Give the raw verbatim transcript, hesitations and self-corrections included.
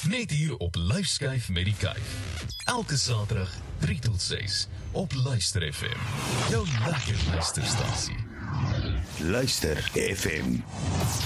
Net hier op Lyfskyf met die Kyf. Elke Saterdag drie tot ses op Luister F M. Jou lekker luisterstasie. Luister F M.